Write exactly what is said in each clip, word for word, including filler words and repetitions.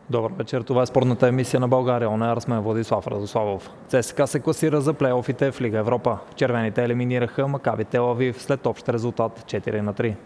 Добър вечер, това е спортната емисия на България. Он е сме Владислав Радославов. ЦСКА се класира за плейофите в Лига Европа. Червените елиминираха Макаби Тел Авив след общ резултат четири на три.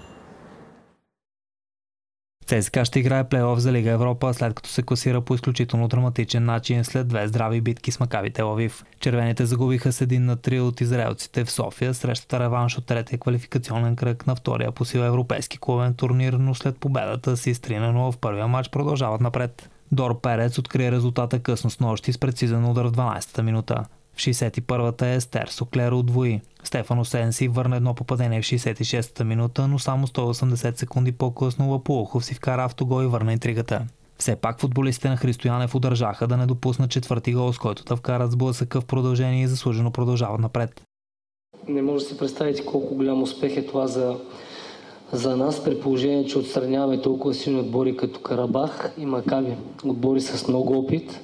ЦСКА ще играе плейоф за Лига Европа, след като се класира по изключително драматичен начин след две здрави битки с Макаби Тел Авив. Червените загубиха с един на три от израелците в София, срещата реванш от третия квалификационен кръг на втория по сила европейски клубен турнир, но след победата си с три на нула в първия матч продължават напред. Дор Перец открие резултата късно с нощи с прецизен удар в дванадесета минута. В шейсет и първата Естер Соклера удвои. Стефано Сенси върна едно попадение в шейсет и шестата минута, но само сто и осемдесет секунди по-късно Лапулохов си вкара автогол и върна интригата. Все пак футболистите на Христо Янев удържаха да не допуснат четвърти гол, с който да вкарат сблъсъка в продължение и заслужено продължават напред. Не може да си представите колко голям успех е това за, за нас, при положение, че отстраняваме толкова силни отбори като Карабах и Макаби. Отбори с много опит.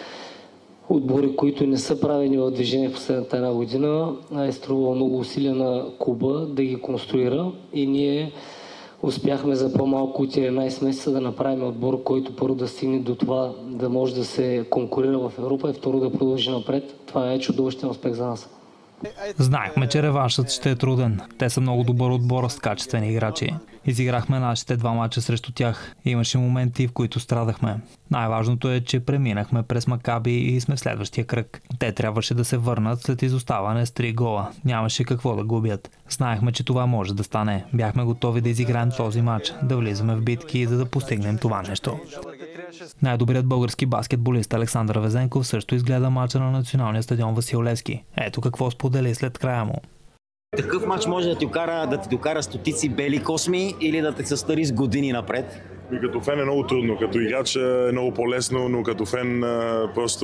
Отбори, които не са правени в движение в последната една година, е струвало много усилия на клуба да ги конструира и ние успяхме за по-малко от единадесет месеца да направим отбор, който първо да стигне до това да може да се конкурира в Европа и второ да продължи напред. Това е чудовищен успех за нас. Знаехме, че реваншът ще е труден. Те са много добър отбор с качествени играчи. Изиграхме нашите два мача срещу тях. Имаше моменти, в които страдахме. Най-важното е, че преминахме през Макаби и сме в следващия кръг. Те трябваше да се върнат след изоставане с три гола. Нямаше какво да губят. Знаехме, че това може да стане. Бяхме готови да изиграем този мач, да влизаме в битки, за да постигнем това нещо. Най-добрият български баскетболист Александър Везенков също изгледа мача на националния стадион Васил Левски. Ето какво сподели след края му. Такъв мач може да ти докара, да ти докара стотици бели косми или да те състари с години напред. И като фен е много трудно, като играч е много по-лесно, но като фен просто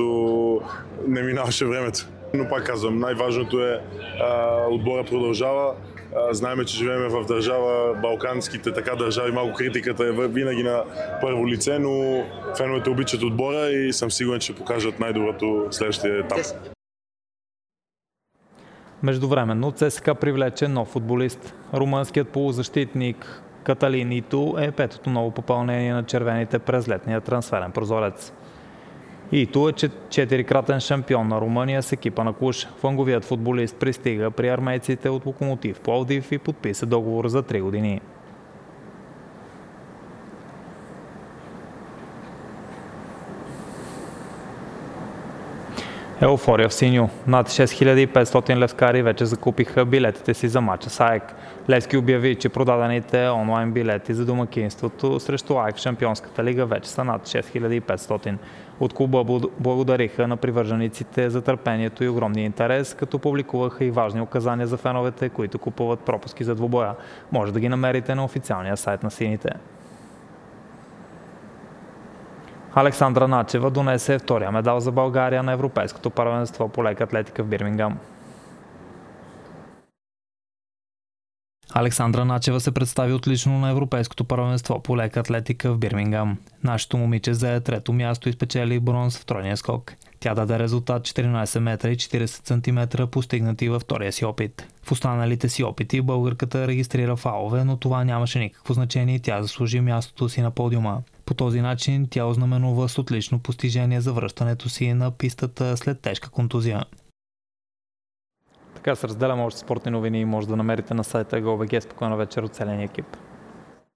не минаваше времето. Но пак казвам, най-важното е отбора продължава. Знаем, че живеем в държава, балканските така държави, малко критиката е винаги на първо лице, но феновете обичат отбора и съм сигурен, че покажат най-доброто следващия етап. Междувременно ЦСКА привлече нов футболист. Румънският полузащитник Каталин Ито е петото ново попълнение на червените през летния трансферен прозорец. Ито е четирикратен шампион на Румъния с екипа на Клуж. Фланговият футболист пристига при армейците от Локомотив Пловдив и подписа договор за три години. Еуфория в синьо. Над шест хиляди и петстотин левскари вече закупиха билетите си за мача с АЕК. Левски обяви, че продадените онлайн билети за домакинството срещу АЕК в Шампионската лига вече са над шест хиляди и петстотин. От клуба благодариха на привържениците за търпението и огромния интерес, като публикуваха и важни указания за феновете, които купуват пропуски за двубоя. Може да ги намерите на официалния сайт на сините. Александра Начева донесе втория медал за България на Европейското първенство по лека атлетика в Бирмингам. Александра Начева се представи отлично на Европейското първенство по лека атлетика в Бирмингам. Нашето момиче зае трето място и спечели бронз в тройния скок. Тя даде резултат четиринадесет метра и четиридесет сантиметра, постигнати във втория си опит. В останалите си опити българката регистрира фалове, но това нямаше никакво значение и тя заслужи мястото си на подиума. По този начин тя ознаменува с отлично постижение за връщането си на пистата след тежка контузия. Така се разделяме още спортни новини и може да намерите на сайта GoBG. Спокойна вечер от целия екип.